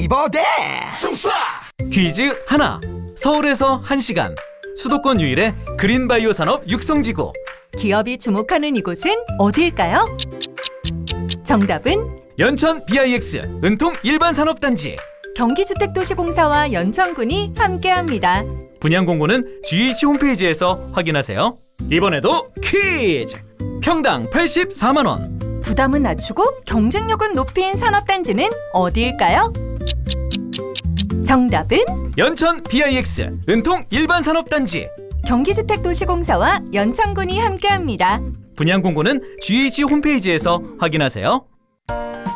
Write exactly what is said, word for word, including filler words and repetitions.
리버대 퀴즈 하나. 서울에서 한 시간. 수도권 유일의 그린바이오 산업 육성지구. 기업이 주목하는 이곳은 어디일까요? 정답은 연천 비아이엑스 은통 일반산업단지. 경기주택도시공사와 연천군이 함께합니다. 분양 공고는 지에이치 홈페이지에서 확인하세요. 이번에도 퀴즈! 평당 팔십사만 원. 부담은 낮추고 경쟁력은 높인 산업단지는 어디일까요? 정답은 연천 비아이엑스 은통 일반산업단지. 경기주택도시공사와 연천군이 함께합니다. 분양 공고는 지에이치 홈페이지에서 확인하세요.